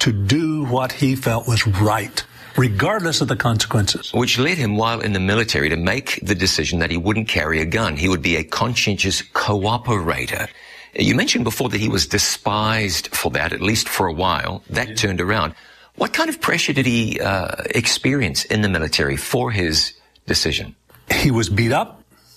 to do what he felt was right, regardless of the consequences. Which led him, while in the military, to make the decision that he wouldn't carry a gun. He would be a conscientious cooperator. You mentioned before that he was despised for that, at least for a while. That turned around. What kind of pressure did he experience in the military for his decision? He was beat up.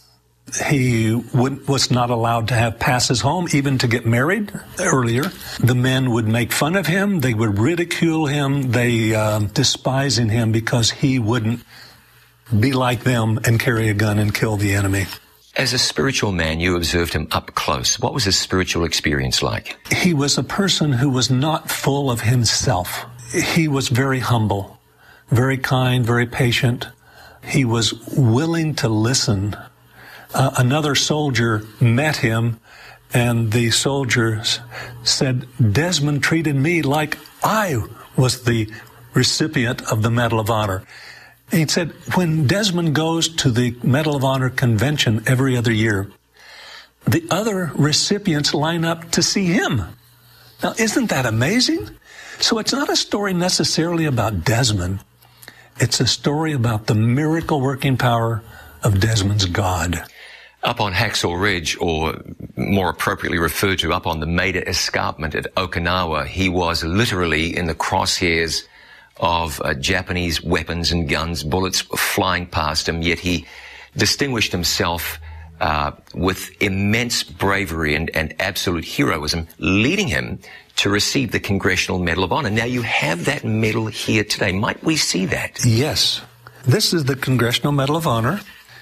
He was not allowed to have passes home, even to get married earlier. The men would make fun of him. They would ridicule him. They despising him because he wouldn't be like them and carry a gun and kill the enemy. As a spiritual man, you observed him up close. What was his spiritual experience like? He was a person who was not full of himself. He was very humble, very kind, very patient. He was willing to listen. Another soldier met him, and the soldier said, Desmond treated me like I was the recipient of the Medal of Honor. And he said, when Desmond goes to the Medal of Honor convention every other year, the other recipients line up to see him. Now, isn't that amazing? So it's not a story necessarily about Desmond. It's a story about the miracle-working power of Desmond's God. Up on Hacksaw Ridge, or more appropriately referred to up on the Maida Escarpment at Okinawa, he was literally in the crosshairs of Japanese weapons and guns, bullets flying past him, yet he distinguished himself with immense bravery and absolute heroism, leading him to receive the Congressional Medal of Honor. Now, you have that medal here today. Might we see that? Yes. This is the Congressional Medal of Honor.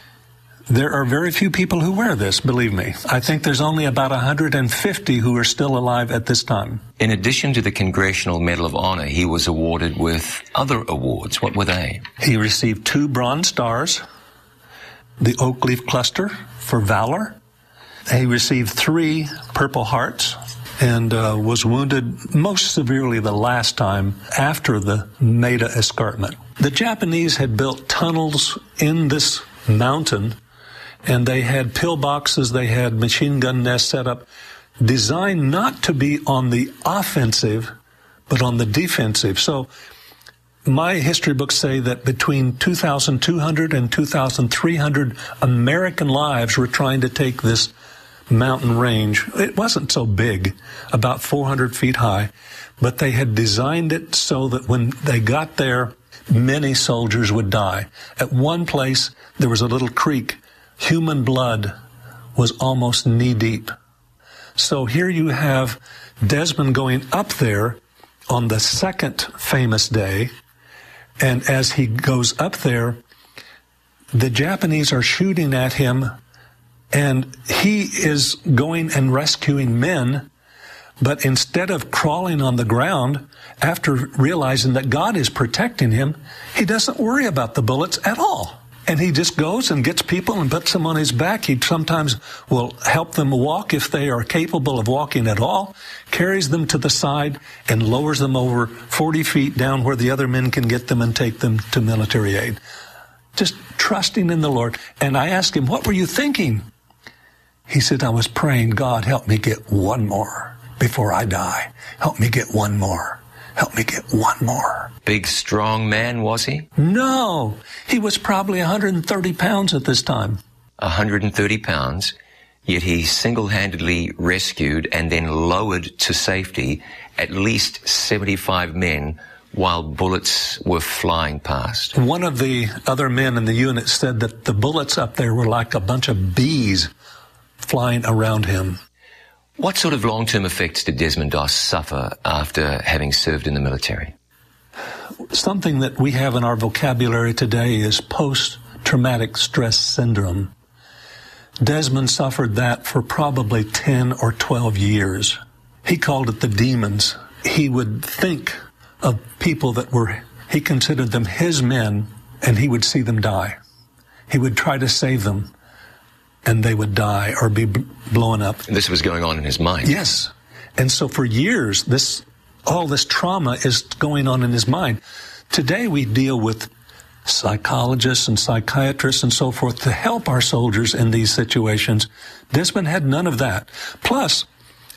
There are very few people who wear this, believe me. I think there's only about 150 who are still alive at this time. In addition to the Congressional Medal of Honor, he was awarded with other awards. What were they? He received 2 Bronze Stars, the Oak Leaf Cluster for valor. He received 3 Purple Hearts and was wounded most severely the last time after the Maida Escarpment. The Japanese had built tunnels in this mountain, and they had pillboxes, they had machine gun nests set up, designed not to be on the offensive, but on the defensive. So my history books say that between 2,200 and 2,300 American lives were trying to take this mountain range. It wasn't so big, about 400 feet high, but they had designed it so that when they got there, many soldiers would die. At one place, there was a little creek. Human blood was almost knee-deep. So here you have Desmond going up there on the second famous day, and as he goes up there, the Japanese are shooting at him, and he is going and rescuing men, but instead of crawling on the ground, after realizing that God is protecting him, he doesn't worry about the bullets at all. And he just goes and gets people and puts them on his back. He sometimes will help them walk if they are capable of walking at all, carries them to the side and lowers them over 40 feet down where the other men can get them and take them to military aid. Just trusting in the Lord. And I asked him, what were you thinking? He said, I was praying, God, help me get one more before I die. Help me get one more. Help me get one more. Big, strong man, was he? No. He was probably 130 pounds at this time. 130 pounds, yet he single-handedly rescued and then lowered to safety at least 75 men while bullets were flying past. One of the other men in the unit said that the bullets up there were like a bunch of bees flying around him. What sort of long-term effects did Desmond Doss suffer after having served in the military? Something that we have in our vocabulary today is post-traumatic stress syndrome. Desmond suffered that for probably 10 or 12 years. He called it the demons. He would think of people that he considered them his men, and he would see them die. He would try to save them, and they would die or be blown up. This was going on in his mind. Yes. And so for years, all this trauma is going on in his mind. Today we deal with psychologists and psychiatrists and so forth to help our soldiers in these situations. Desmond had none of that. Plus,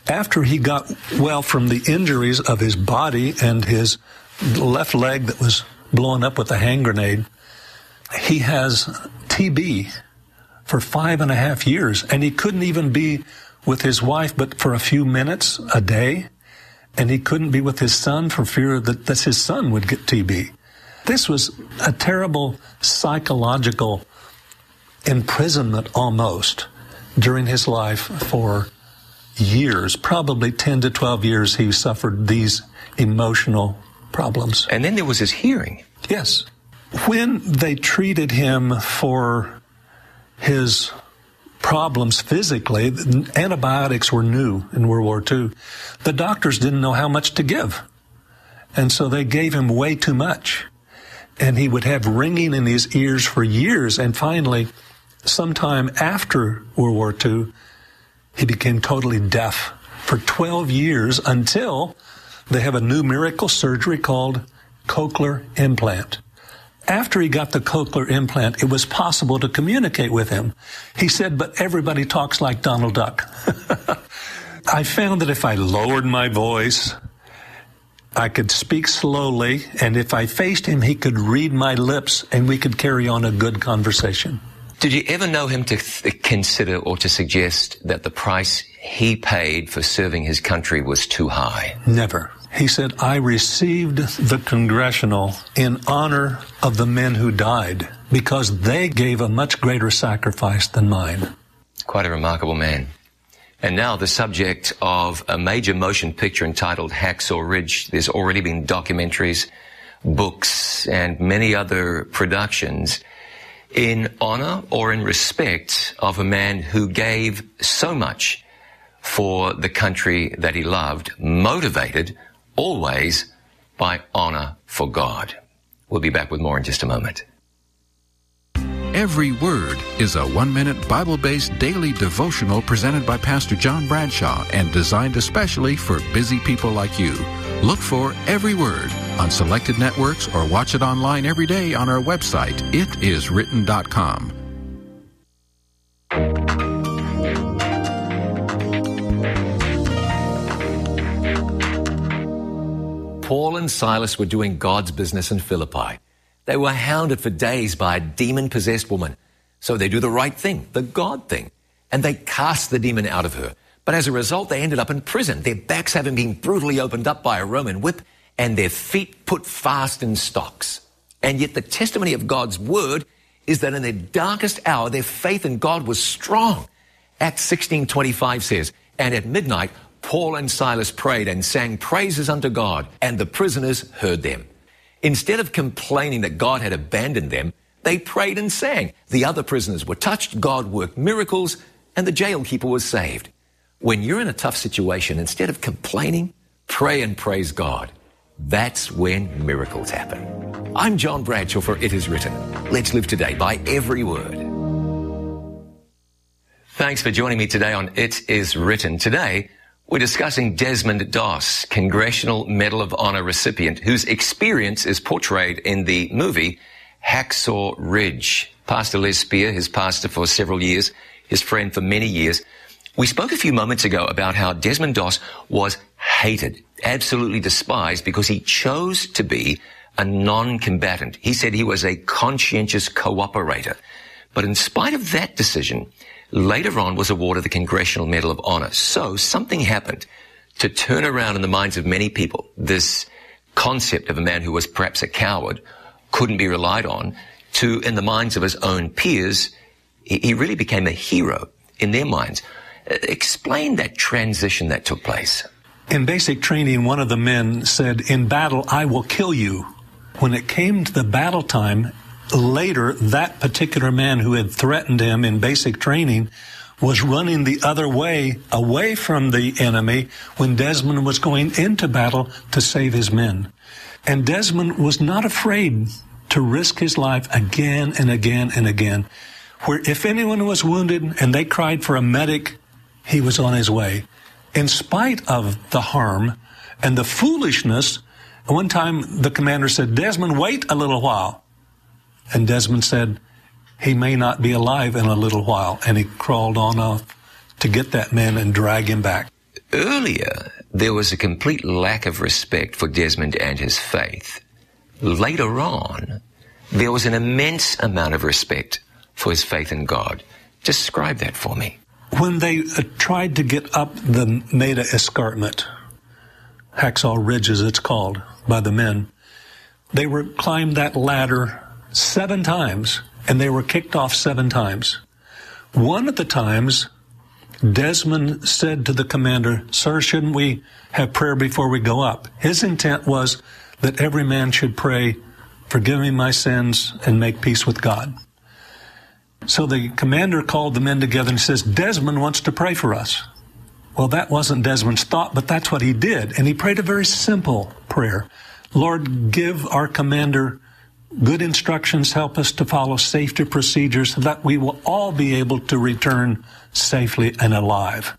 After he got well from the injuries of his body and his left leg that was blown up with a hand grenade, he has TB for 5.5 years, and he couldn't even be with his wife but for a few minutes a day, and he couldn't be with his son for fear that his son would get TB. This was a terrible psychological imprisonment almost during his life for years, probably 10 to 12 years he suffered these emotional problems. And then there was his hearing. Yes. When they treated him for his problems physically, antibiotics were new in World War II. The doctors didn't know how much to give. And so they gave him way too much. And he would have ringing in his ears for years. And finally, sometime after World War II, he became totally deaf for 12 years until they have a new miracle surgery called cochlear implant. After he got the cochlear implant, it was possible to communicate with him. He said, but everybody talks like Donald Duck. I found that if I lowered my voice, I could speak slowly, and if I faced him, he could read my lips, and we could carry on a good conversation. Did you ever know him to consider or to suggest that the price he paid for serving his country was too high? Never. He said, I received the Congressional in honor of the men who died because they gave a much greater sacrifice than mine. Quite a remarkable man. And now the subject of a major motion picture entitled Hacksaw Ridge. There's already been documentaries, books, and many other productions in honor or in respect of a man who gave so much for the country that he loved, motivated always by honor for God. We'll be back with more in just a moment. Every Word is a 1-minute Bible-based daily devotional presented by Pastor John Bradshaw and designed especially for busy people like you. Look for Every Word on selected networks or watch it online every day on our website, itiswritten.com. Paul and Silas were doing God's business in Philippi. They were hounded for days by a demon-possessed woman. So they do the right thing, the God thing, and they cast the demon out of her. But as a result, they ended up in prison, their backs having been brutally opened up by a Roman whip and their feet put fast in stocks. And yet the testimony of God's word is that in their darkest hour, their faith in God was strong. Acts 16:25 says, and at midnight, Paul and Silas prayed and sang praises unto God, and the prisoners heard them. Instead of complaining that God had abandoned them, they prayed and sang. The other prisoners were touched, God worked miracles, and the jail keeper was saved. When you're in a tough situation, instead of complaining, pray and praise God. That's when miracles happen. I'm John Bradshaw for It Is Written. Let's live today by every word. Thanks for joining me today on It Is Written. Today, we're discussing Desmond Doss, Congressional Medal of Honor recipient, whose experience is portrayed in the movie Hacksaw Ridge. Pastor Les Spear, his pastor for several years, his friend for many years. We spoke a few moments ago about how Desmond Doss was hated, absolutely despised, because he chose to be a non-combatant. He said he was a conscientious cooperator. But in spite of that decision, later on was awarded the Congressional Medal of Honor. So something happened to turn around in the minds of many people this concept of a man who was perhaps a coward, couldn't be relied on, to, in the minds of his own peers, he really became a hero in their minds. Explain that transition that took place. In basic training, one of the men said, in battle, I will kill you. When it came to the battle time, later, that particular man who had threatened him in basic training was running the other way, away from the enemy, when Desmond was going into battle to save his men. And Desmond was not afraid to risk his life again and again and again. Where if anyone was wounded and they cried for a medic, he was on his way. In spite of the harm and the foolishness, one time the commander said, Desmond, wait a little while. And Desmond said, he may not be alive in a little while. And he crawled on off to get that man and drag him back. earlier, there was a complete lack of respect for Desmond and his faith. Later on, there was an immense amount of respect for his faith in God. Describe that for me. When they tried to get up the Maida Escarpment, Hacksaw Ridge as it's called by the men, they were climbed that ladder 7 times, and they were kicked off 7 times. One of the times, Desmond said to the commander, "Sir, shouldn't we have prayer before we go up?" His intent was that every man should pray, "Forgive me my sins and make peace with God." So the commander called the men together and says, "Desmond wants to pray for us." Well, that wasn't Desmond's thought, but that's what he did. And he prayed a very simple prayer. "Lord, give our commander good instructions, help us to follow safety procedures so that we will all be able to return safely and alive."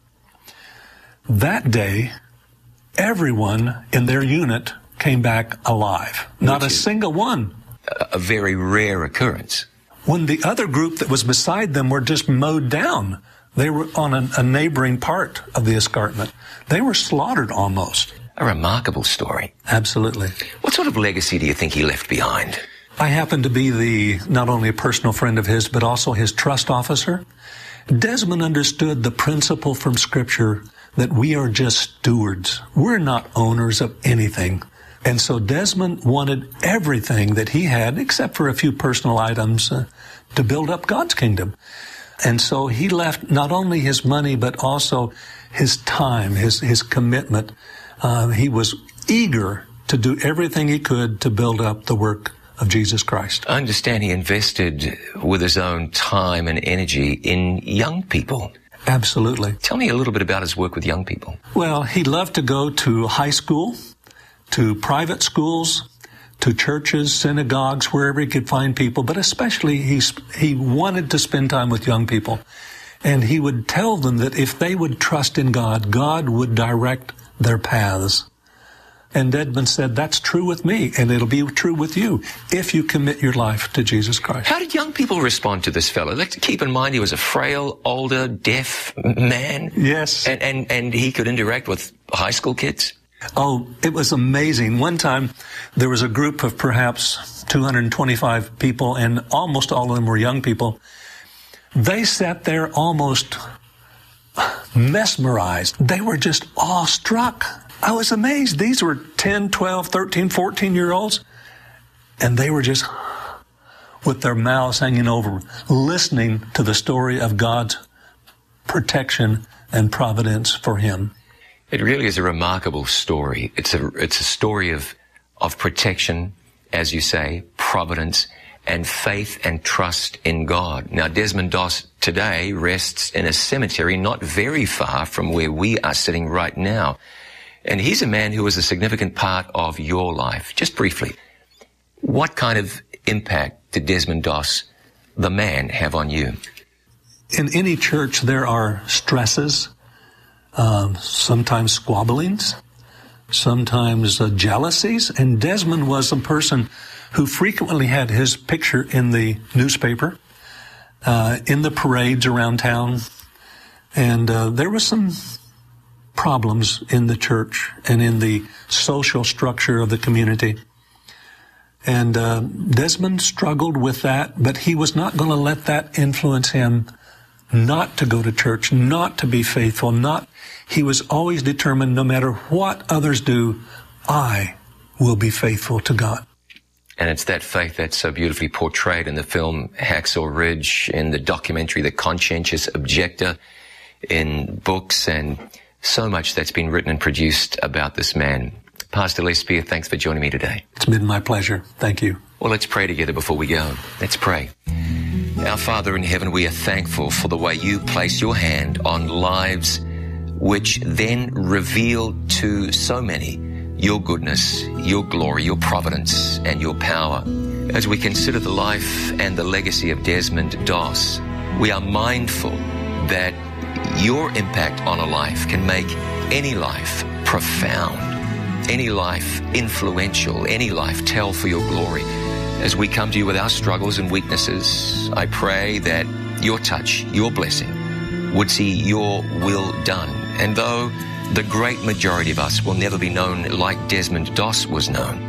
That day, everyone in their unit came back alive. Not a single one. A very rare occurrence. When the other group that was beside them were just mowed down, they were on a neighboring part of the escarpment. They were slaughtered almost. A remarkable story. Absolutely. What sort of legacy do you think he left behind? I happen to be not only a personal friend of his, but also his trust officer. Desmond understood the principle from Scripture that we are just stewards. We're not owners of anything. And so Desmond wanted everything that he had, except for a few personal items, to build up God's kingdom. And so he left not only his money, but also his time, his commitment. He was eager to do everything he could to build up the work of Jesus Christ. I understand he invested with his own time and energy in young people. Absolutely. Tell me a little bit about his work with young people. Well, he loved to go to high school, to private schools, to churches, synagogues, wherever he could find people, but especially he wanted to spend time with young people. And he would tell them that if they would trust in God, God would direct their paths. And Desmond said, "That's true with me, and it'll be true with you if you commit your life to Jesus Christ." How did young people respond to this fellow? Let's keep in mind he was a frail, older, deaf man. Yes. And he could interact with high school kids. Oh, it was amazing. One time, there was a group of perhaps 225 people, and almost all of them were young people. They sat there almost mesmerized. They were just awestruck. I was amazed. These were 10, 12, 13, 14-year-olds, and they were just with their mouths hanging over, listening to the story of God's protection and providence for him. It really is a remarkable story. It's a story of protection, as you say, providence, and faith and trust in God. Now, Desmond Doss today rests in a cemetery not very far from where we are sitting right now. And he's a man who was a significant part of your life. Just briefly, what kind of impact did Desmond Doss, the man, have on you? In any church, there are stresses, sometimes squabblings, sometimes jealousies. And Desmond was a person who frequently had his picture in the newspaper, in the parades around town. And there was some problems in the church and in the social structure of the community. And Desmond struggled with that, but he was not going to let that influence him not to go to church, not to be faithful, he was always determined, no matter what others do, I will be faithful to God. And it's that faith that's so beautifully portrayed in the film Hacksaw Ridge, in the documentary The Conscientious Objector, in books, and so much that's been written and produced about this man. Pastor Les Spear, thanks for joining me today. It's been my pleasure. Thank you. Well, let's pray together before we go. Let's pray. Our Father in heaven, we are thankful for the way you place your hand on lives which then reveal to so many your goodness, your glory, your providence, and your power. As we consider the life and the legacy of Desmond Doss, we are mindful that your impact on a life can make any life profound, any life influential, any life tell for your glory. As we come to you with our struggles and weaknesses, I pray that your touch, your blessing, would see your will done. And though The great majority of us will never be known like Desmond Doss was known.